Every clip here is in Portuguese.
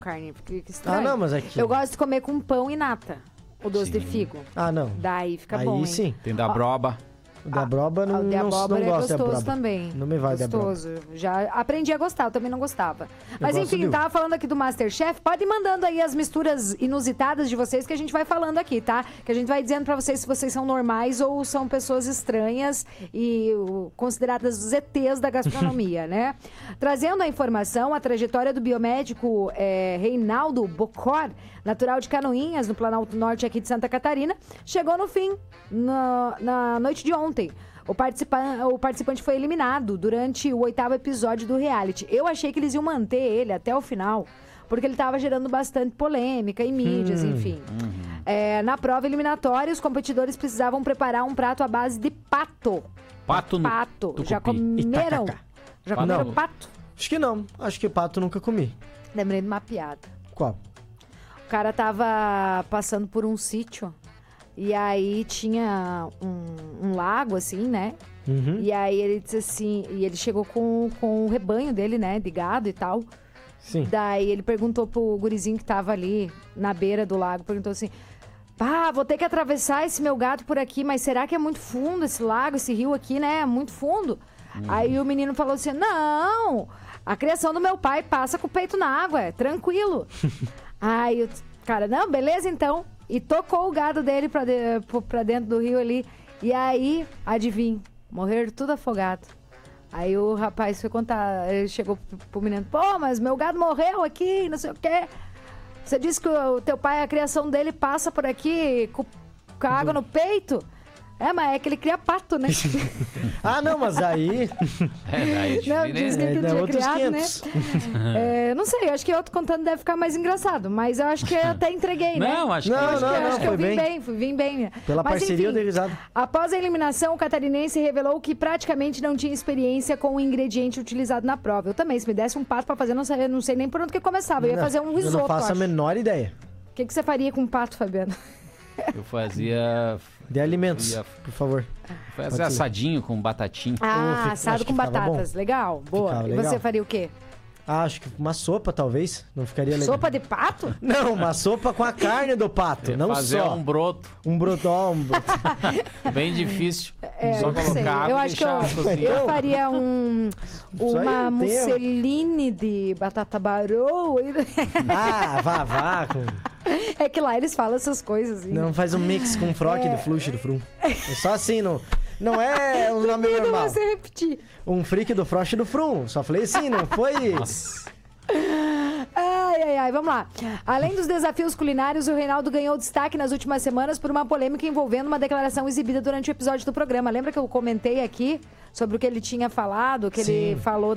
carne, fica estranho. Ah, não, mas aqui... Eu gosto de comer com pão e nata, o doce de figo. Ah, não. Daí fica Aí bom, hein? sim. Tem da broba. O da broba não, O de abóbora não é gosto da gostoso broba. também. Não me vai da broba. Gostoso. Já aprendi a gostar, eu também não gostava. Mas gosto enfim, de uva. tava falando aqui do Masterchef. Pode ir mandando aí as misturas inusitadas de vocês que a gente vai falando aqui, tá? Que a gente vai dizendo pra vocês se vocês são normais ou são pessoas estranhas e consideradas os ETs da gastronomia, né? Trazendo a informação, a trajetória do biomédico Reinaldo Bocor, natural de Canoinhas, no Planalto Norte aqui de Santa Catarina, chegou no fim na noite de ontem. O participante foi eliminado durante o 8º episódio do reality. Eu achei que eles iam manter ele até o final, porque ele estava gerando bastante polêmica em mídias, enfim. Na prova eliminatória, os competidores precisavam preparar um prato à base de pato. Pato no Pato. Já tucupi. comeram? Itacacá. Já comeram Não. pato? Acho que não. Acho que pato nunca comi. Lembrei de uma piada. Qual? O cara tava passando por um sítio e aí tinha um lago, assim, né? Uhum. E aí ele disse assim, e ele chegou com o rebanho dele, né? De gado e tal. Sim. Daí ele perguntou pro gurizinho que tava ali na beira do lago, perguntou assim: pá, vou ter que atravessar esse meu gado por aqui, mas será que é muito fundo esse lago, esse rio aqui, né? É muito fundo. Aí o menino falou assim: não, a criação do meu pai passa com o peito na água, é tranquilo. Aí o cara, não, beleza então. E tocou o gado dele pra dentro do rio ali. E aí, adivinha, morreram tudo afogado. Aí o rapaz foi contar, ele chegou pro menino: pô, mas meu gado morreu aqui, não sei o quê. Você disse que o teu pai, a criação dele passa por aqui com a água no peito? É, mas é que ele cria pato, né? Ah, não, mas aí... Daí Não, diz que ele é tinha outros criado, 500. né? Não sei, acho que eu tô contando deve ficar mais engraçado, mas eu acho que eu até entreguei, né? Não, acho que... Não, Acho que eu foi vim bem. bem, vim bem. Pela Mas, parceria eu enfim, dei risada. após a eliminação, o catarinense revelou que praticamente não tinha experiência com o ingrediente utilizado na prova. Eu também, se me desse um pato pra fazer, não sei nem por onde que começava. Eu ia fazer um risoto, Eu não faço a menor ideia. O que você faria com um pato, Fabiano? Eu fazia... De alimentos, Ia- por favor. Fazia ser. assadinho com batatinha. Ah, acho assado com que ficava batatas. Legal, boa. Ficava E legal. você faria o quê? Ah, acho que uma sopa, talvez. Não ficaria legal. Sopa de pato? Não, uma sopa com a carne do pato, não fazer só. um broto. Um brotó, um broto. Bem difícil. não Só sei. colocar água Eu e acho que deixar cozinhar. eu faria Isso aí uma não tem erro. musseline de batata baroa. Ah, vá. É que lá eles falam essas coisas. Assim. Não faz um mix com froque do fluxo do frum. É só assim, não é um nome Medo normal. você repetir. Um freak do froche do frum. Só falei assim, não foi... Ai, vamos lá. Além dos desafios culinários, o Reinaldo ganhou destaque nas últimas semanas por uma polêmica envolvendo uma declaração exibida durante o episódio do programa. Lembra que eu comentei aqui sobre o que ele tinha falado? Que ele falou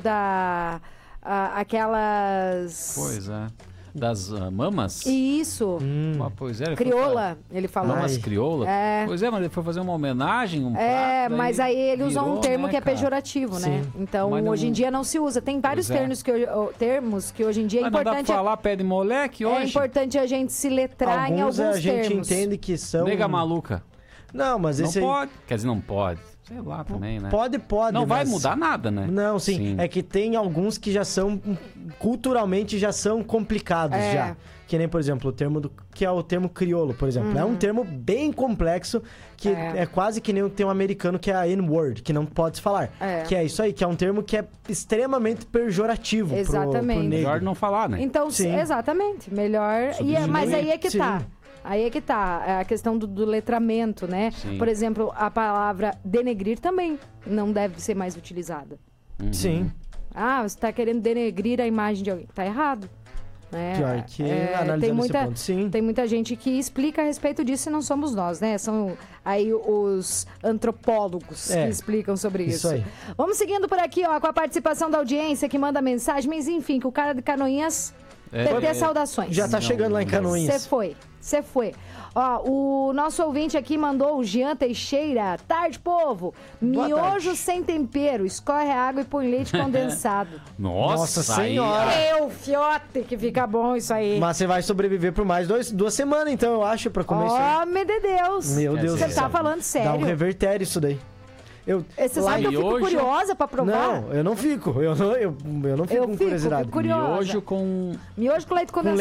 aquelas... Pois é. Das mamas? Isso. Ah, pois é. Ele foi Crioula, ele falar- falou. Mamas Ai. crioula? É. Pois é, mas ele foi fazer uma homenagem, um É, prato, mas aí ele usou um virou, termo né, que é cara? pejorativo, né? Sim. Então, Mas não- hoje em dia não se usa. Tem vários Pois é. termos que hoje em dia é Mas não dá pra importante. falar pé de moleque É hoje? importante a gente se letrar em Alguns alguns a gente termos. entende que são... Nega maluca. Não, mas Não esse aí... pode. Quer dizer, não pode. Sei lá também, né? Pode, Não vai mas- mudar nada, né? Não, sim. É que tem alguns que já são, culturalmente, já são complicados É. já. Que nem, por exemplo, o termo que é o termo crioulo, por exemplo. É um termo bem complexo, que é quase que nem o termo americano, que é a N-word, que não pode se falar. É. Que é isso aí, que é um termo que é extremamente pejorativo Exatamente. pro negro. Melhor não falar, né? Então, Sim. exatamente. Melhor. Mas aí é que Sim. tá. Aí é que tá. É a questão do letramento, né? Sim. Por exemplo, a palavra denegrir também não deve ser mais utilizada. Sim. Ah, você tá querendo denegrir a imagem de alguém. Tá errado. Né? Pior que analisando tem esse muita, ponto, sim. Tem muita gente que explica a respeito disso e não somos nós, né? São aí os antropólogos que explicam sobre isso. Isso aí. Vamos seguindo por aqui, ó, com a participação da audiência que manda mensagem, mas enfim, que o cara de Canoinhas... PT saudações. Já tá chegando lá em Canoinhas. Você foi. Ó, o nosso ouvinte aqui mandou o Jean Teixeira. Tarde, povo. Boa Miojo tarde. sem tempero. Escorre a água e põe leite condensado. Nossa, Nossa aí, Senhora. Meu fiote, que fica bom isso aí. Mas você vai sobreviver por mais 2 semanas, então, eu acho, pra comer isso aí. Homem de Deus. Meu Deus Você do tá céu. falando sério? Dá um revertério isso daí. Você lá sabe que eu fico miojo- curiosa pra provar? Não, eu não fico. Eu não fico com curiosidade. fico curiosa. Miojo com Miojo com leite condensado.